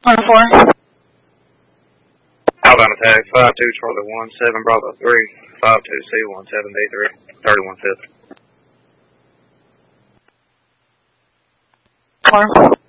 1-4. Alabama tag 52 Charlie 17 Bravo 3 52 C17D3 31 5th. 4.